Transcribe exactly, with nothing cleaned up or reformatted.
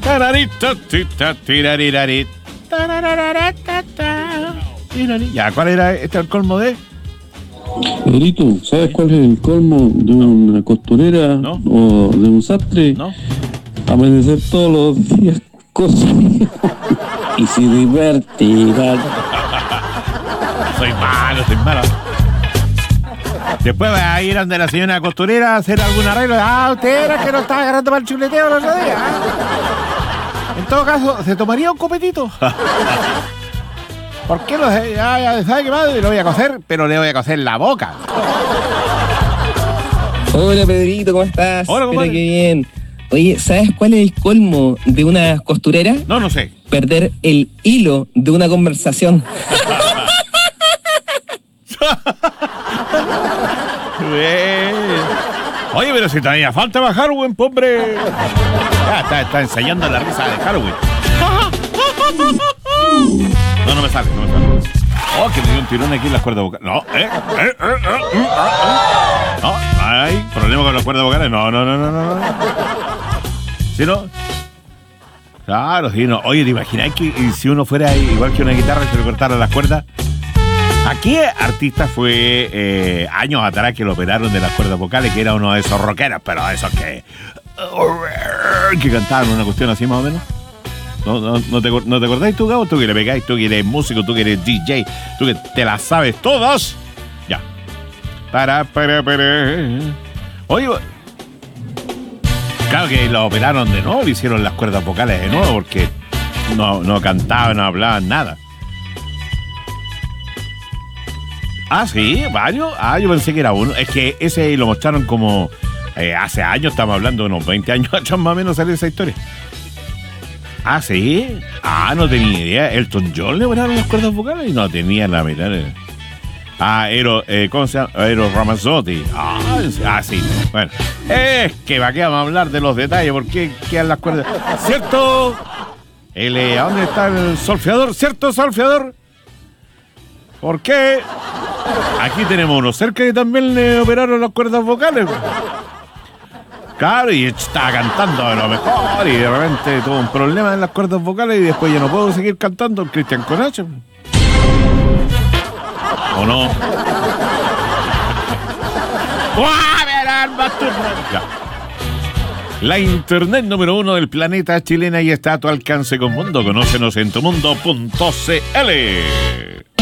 Ya, ¿cuál era este el colmo de? Pedrito, ¿sabes cuál es el colmo de una costurera ¿No? o de un sastre? ¿No? Amanecer todos los días cosiendo y se divertirán. Soy malo, soy malo. Después va a ir ante la señora costurera a hacer algún arreglo. Ah, usted era que no estaba agarrando para el chuleteo el otro día. ¿Eh? En todo caso, ¿se tomaría un copetito? ¿Por qué no sé? Ya, ya, ¿sabe qué madre? Lo voy a coser, pero le voy a coser la boca. Hola Pedrito, ¿cómo estás? Hola, compadre. Espera que bien. Oye, ¿sabes cuál es el colmo de una costurera? No, no sé. Perder el hilo de una conversación. Bien. Oye, pero si todavía falta para Halloween, pobre. Ya, está, está ensayando la risa de Halloween. No, no me sale, no me sale. Oh, que me dio un tirón aquí en las cuerdas vocales. No, eh, eh, eh, eh, eh, eh. No, hay problema con las cuerdas vocales. No, no, no, no, no. ¿Sí, no? Claro, sí, no. Oye, ¿te imaginas que si uno fuera igual que una guitarra y se le cortaran las cuerdas? ¿A qué artista fue eh, años atrás que lo operaron de las cuerdas vocales, que era uno de esos rockeros, pero de esos que que cantaban una cuestión así más o menos? ¿No, no, no, te, ¿No te acordáis tú, Gabo? Tú que le pegáis, tú que eres músico, tú que eres D J, tú que te las sabes todas. Ya. Para, para, para. Oye, claro que lo operaron de nuevo, le hicieron las cuerdas vocales de nuevo, porque no, no cantaban, no hablaban nada. Ah, sí, varios. Ah, yo pensé que era uno. Es que ese lo mostraron como eh, hace años, estamos hablando de unos veinte años atrás más o menos salió esa historia. Ah, sí. Ah, no tenía idea. Elton John le operaron las cuerdas vocales y no tenía la mitad. Ah, Eero, eh, ¿cómo se llama? Eero Ramazzotti. Ah, ah, sí. Bueno, es que va que vamos a hablar de los detalles, ¿por qué quedan las cuerdas? ¿Cierto? El, eh, ¿dónde está el solfeador? ¿Cierto, solfeador? ¿Por qué? Aquí tenemos uno cerca que también le operaron las cuerdas vocales. Claro, y estaba cantando a lo mejor y de repente tuvo un problema en las cuerdas vocales y después ya no puedo seguir cantando el Cristian Conacho. ¿O no? La internet número uno del planeta chilena y está a tu alcance con Mundo. Conócenos en tu mundo punto c l.